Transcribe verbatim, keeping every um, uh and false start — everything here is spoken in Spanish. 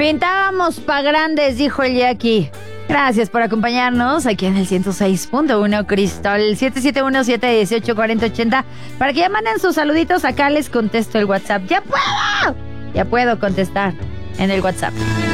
Pintábamos pa' grandes, dijo el Jackie. Gracias por acompañarnos aquí en el ciento seis punto uno Cristol, siete siete uno, siete uno ocho, cuatro cero ocho cero. Para que ya manden sus saluditos, acá les contesto el WhatsApp. ¡Ya puedo! Ya puedo contestar en el WhatsApp.